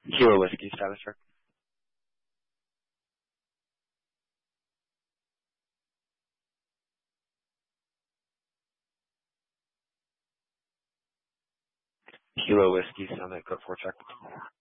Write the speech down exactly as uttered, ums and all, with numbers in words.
Kilo Whiskey status, sir. Kilo Whiskey, Summit, code four check.